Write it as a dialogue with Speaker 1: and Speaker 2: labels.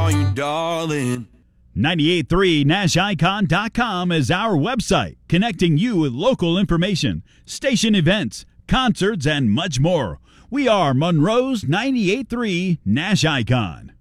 Speaker 1: call you darling.
Speaker 2: 98.3 NashIcon.com is our website, connecting you with local information, station events, concerts, and much more. We are Monroe's 98.3 Nash Icon.